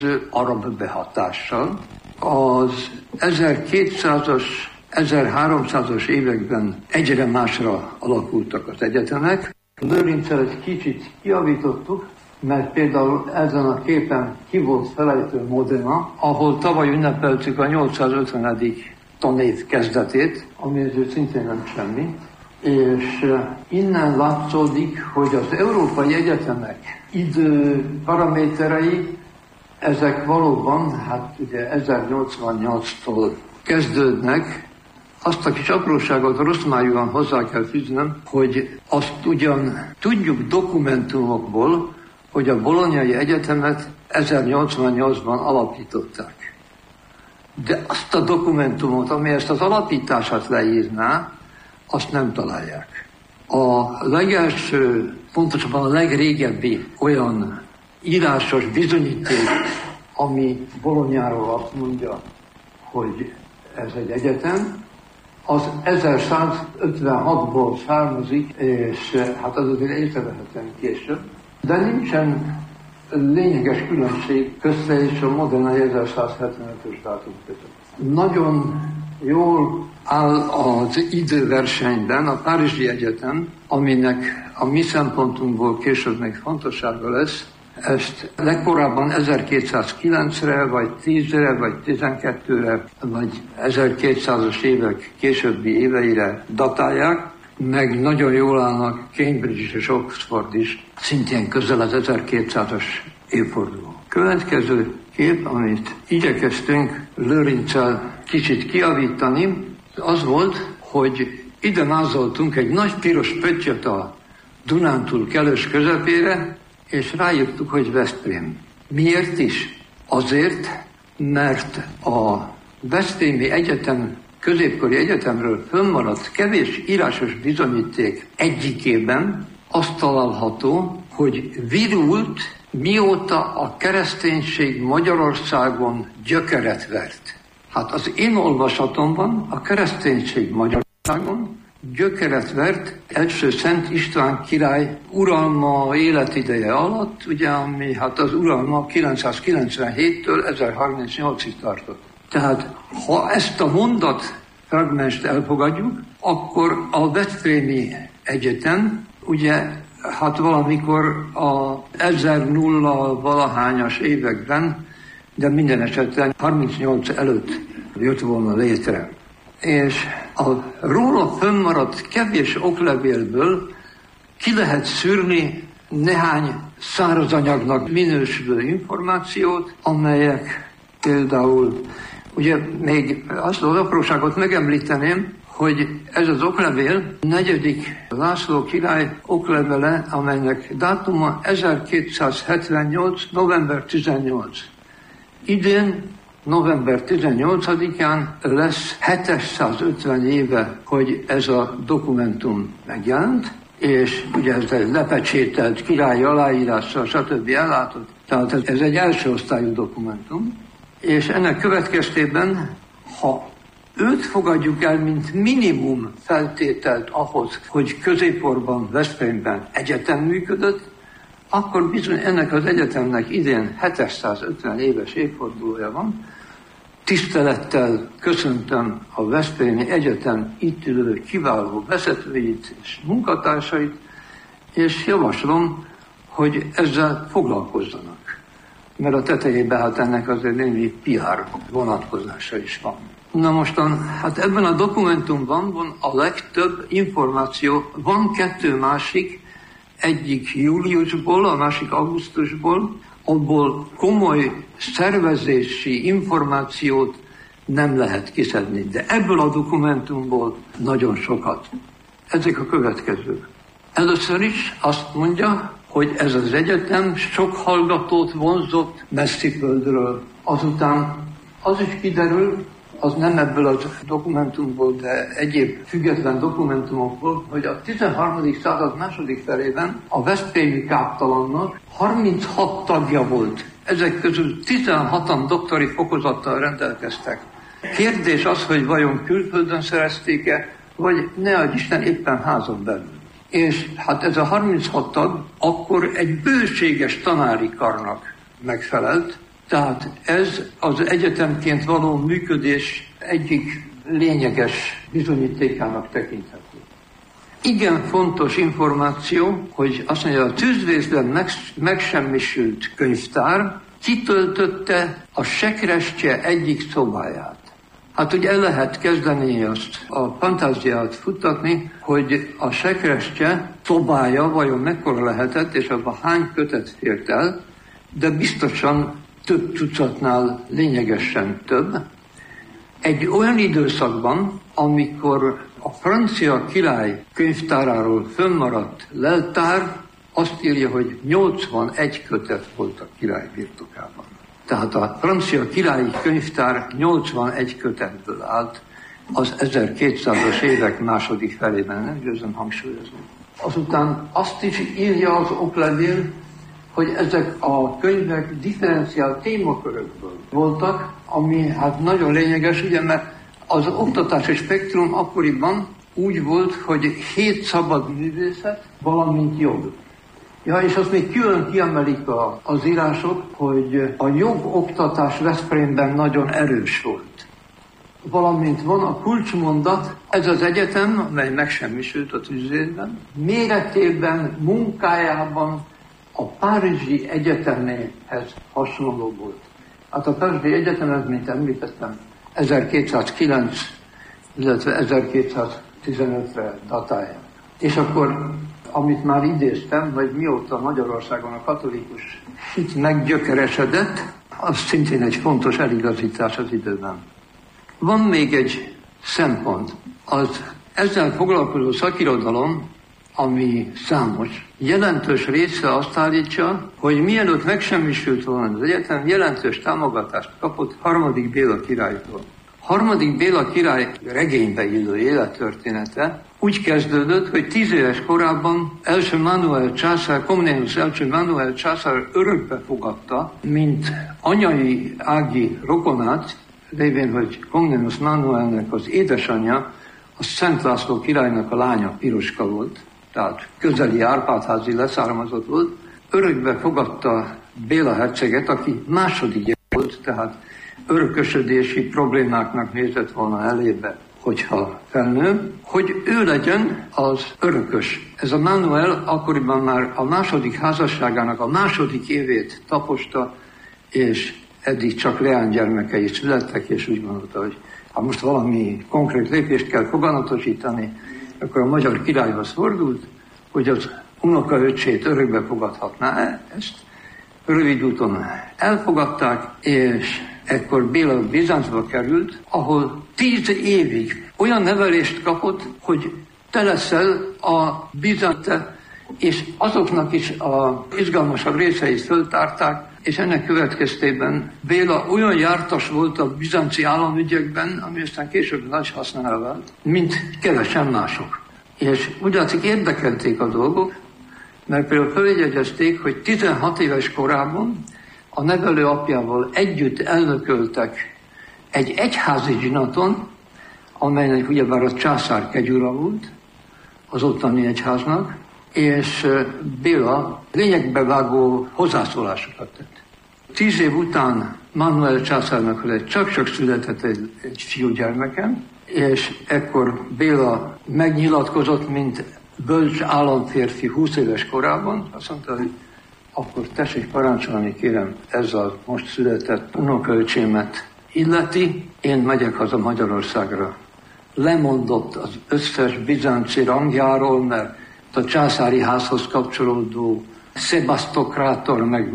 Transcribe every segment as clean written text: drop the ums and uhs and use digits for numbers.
arab behatással. Az 1200-as, 1300-as években egyre másra alakultak az egyetemek. Lőrinccel egy kicsit kijavítottuk, mert például ezen a képen ki volt felejtő Modena, ahol tavaly ünnepeltük a 850. tanév kezdetét, ami ezért szintén nem semmi. És innen látszódik, hogy az európai egyetemek idő paraméterei, ezek valóban, hát ugye 1088-tól kezdődnek. Azt a kis apróságot rossz májúan hozzá kell fűznöm, hogy azt ugyan tudjuk dokumentumokból, hogy a Bolognai Egyetemet 1088-ban alapították. De azt a dokumentumot, ami ezt az alapítását leírná, azt nem találják. A legelső, pontosabban a legrégebbi olyan írásos bizonyíték, ami Bolognáról azt mondja, hogy ez egy egyetem, az 1156-ból származik, és hát az azért észrevehetően később, de nincsen lényeges különbség közte és a Modenai 1175-ös dátum között. Nagyon jól áll az időversenyben a Párizsi Egyetem, aminek a mi szempontunkból később még fontossága lesz. Ezt legkorábban 1209-re, vagy 10-re, vagy 12-re, vagy 1200-as évek későbbi éveire datálják, meg nagyon jól állnak Cambridge és Oxford is, szintén közel az 1200-as évforduló. Következő kép, amit igyekeztünk Lőrinccel kicsit kijavítani, az volt, hogy ide mázoltunk egy nagy piros pöttyöt a Dunántúl kellős közepére, és ráírtuk, hogy Veszprém. Miért is? Azért, mert a Veszprémi Egyetem, középkori egyetemről fönnmaradt kevés írásos bizonyíték egyikében azt található, hogy virult, mióta a kereszténység Magyarországon gyökeret vert. Hát az én olvasatomban a kereszténység Magyarországon gyökeret vert első Szent István király uralma életideje alatt, ugye, ami hát az uralma 997-től 1038-ig tartott. Tehát ha ezt a mondat fragmenst elfogadjuk, akkor a Veszprémi Egyetem, ugye, hát valamikor a 1000 valahányas években, de minden esetben 38 előtt jött volna létre. És a róla fönnmaradt kevés oklevélből ki lehet szűrni néhány szárazanyagnak minősülő információt, amelyek például, ugye még azt az apróságot megemlíteném, hogy ez az oklevél 4. László király oklevele, amelynek dátuma 1278. november 18. Idén november 18-án lesz 750 éve, hogy ez a dokumentum megjelent, és ugye ez egy lepecsételt királyi aláírással, stb. Ellátott. Tehát ez egy első osztályú dokumentum, és ennek következtében, ha őt fogadjuk el, mint minimum feltételt ahhoz, hogy középkorban, Veszprémben egyetem működött, akkor bizony ennek az egyetemnek idén 750 éves évfordulója van. Tisztelettel köszöntöm a Veszprémi Egyetem itt ülő kiváló vezetőit és munkatársait, és javaslom, hogy ezzel foglalkozzanak. Mert a tetejében hát ennek azért némi PR vonatkozása is van. Na mostan, hát ebben a dokumentumban van a legtöbb információ, van 2 másik, egyik júliusból, a másik augusztusból, abból komoly szervezési információt nem lehet kiszedni. De ebből a dokumentumból nagyon sokat. Ezek a következők. Először is azt mondja, hogy ez az egyetem sok hallgatót vonzott messzi földről. Azután az is kiderül, az nem ebből a dokumentumból, de egyéb független dokumentumokból, hogy a 13. század második felében a veszprémi káptalannak 36 tagja volt. Ezek közül 16-an doktori fokozattal rendelkeztek. Kérdés az, hogy vajon külföldön szerezték-e, vagy ne adj Isten éppen házon belül. És hát ez a 36 tag akkor egy bőséges tanári karnak megfelelt, Tehát ez az egyetemként való működés egyik lényeges bizonyítékának tekinthető. Igen fontos információ, hogy azt mondja, a tűzvészben megsemmisült könyvtár kitöltötte a Sekrestye egyik szobáját. Hát ugye el lehet kezdeni azt a fantáziát futtatni, hogy a Sekrestye szobája vajon mekkora lehetett, és abban hány kötet fért el, de biztosan több tucatnál lényegesen több. Egy olyan időszakban, amikor a francia király könyvtáráról fönnmaradt leltár, azt írja, hogy 81 kötet volt a király birtokában. Tehát a francia királyi könyvtár 81 kötetből állt az 1200-as évek második felében, nem győzöm hangsúlyozni. Azután azt is írja az oklevél, hogy ezek a könyvek differenciált témakörökből voltak, ami hát nagyon lényeges, ugye, mert az oktatási spektrum akkoriban úgy volt, hogy 7 szabad művészet, valamint jog. Ja, és azt még külön kiemelik az írások, hogy a jogoktatás Veszprémben nagyon erős volt. Valamint van a kulcsmondat, ez az egyetem, amely megsemmisült a tűzvészben, méretében, munkájában a Párizsi Egyeteméhez hasonló volt. Hát a Párizsi Egyetemet, mint említettem, 1209, illetve 1215-re datálják. És akkor, amit már idéztem, hogy mióta Magyarországon a katolikus hit meggyökeresedett, az szintén egy fontos eligazítás az időben. Van még egy szempont. Az ezzel foglalkozó szakirodalom, ami számos, jelentős része azt állítja, hogy mielőtt megsemmisült volna az egyetem, jelentős támogatást kapott harmadik Béla királytól. Harmadik Béla király regénybe illő élettörténete úgy kezdődött, hogy 10 éves korában első Mánuel császár, Komnénusz első Mánuel császár örökbe fogadta, mint anyai ági rokonát, lévén, hogy Komnénusz Mánuelnek az édesanyja, a Szent László királynak a lánya, Piroska volt, tehát közeli Árpádházi leszármazott volt, örökbe fogadta Béla herceget, aki második gyerek volt, tehát örökösödési problémáknak nézett volna elébe, hogyha felnő, hogy ő legyen az örökös. Ez a Mánuel akkoriban már a második házasságának a második évét taposta, és eddig csak leánygyermekei születtek, és úgy gondolta, hogy ha most valami konkrét lépést kell foganatosítani, akkor a magyar királyhoz fordult, hogy az unokaöccsét örökbe fogadhatná ezt. Rövid úton elfogadták, és ekkor Béla Bizáncba került, ahol 10 évig olyan nevelést kapott, hogy te leszel a Bizánce, és azoknak is az izgalmasabb részeit föltárták, és ennek következtében Béla olyan jártas volt a bizánci államügyekben, ami aztán később nagy hasznára vált, mint kevesen mások. És úgy látszik, érdekelték a dolgok, mert például feljegyezték, hogy 16 éves korában a nevelő apjával együtt elnököltek egy egyházi zsinaton, amelynek ugyebár a császár kegyura volt, az ottani egyháznak, és Béla lényegbe vágó hozzászólásokat tett. 10 év után Mánuel császárnak csak született egy fiúgyermeken, és ekkor Béla megnyilatkozott, mint bölcs államférfi 20 éves korában, azt mondta, hogy akkor tessék parancsolni, kérem, ez a most született unokaöcsémet illeti, én megyek haza Magyarországra. Lemondott az összes bizánci rangjáról, mert a császári házhoz kapcsolódó szebasztokrátor, meg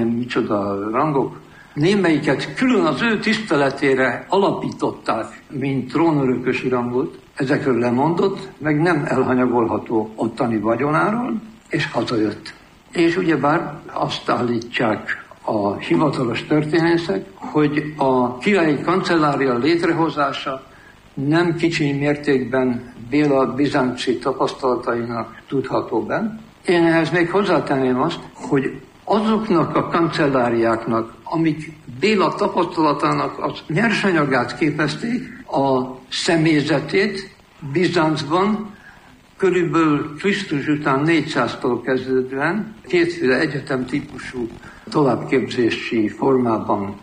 micsoda rangok, némelyiket külön az ő tiszteletére alapították, mint trónörökösi rangot. Ezekről lemondott, meg nem elhanyagolható ottani vagyonáról, és hazajött. És ugyebár azt állítják a hivatalos történészek, hogy a királyi kancellária létrehozása nem kicsi mértékben Béla bizánci tapasztalatainak tudható be. Én ehhez még hozzátenném azt, hogy azoknak a kancelláriáknak, amik Béla tapasztalatának az nyersanyagát képezték, a személyzetét Bizáncban körülbelül Krisztus után 400-tól kezdődően kétféle egyetem típusú továbbképzési formában